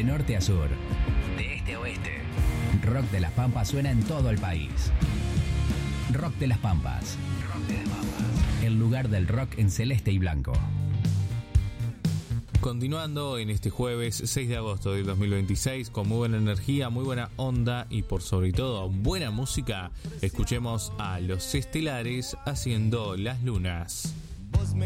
De norte a sur, de este a oeste, Rock de las Pampas suena en todo el país. Rock de las Pampas. Rock de las Pampas. El lugar del rock en celeste y blanco. Continuando en este jueves 6 de agosto del 2026 con muy buena energía, muy buena onda y por sobre todo buena música, escuchemos a Los Estelares haciendo Las Lunas.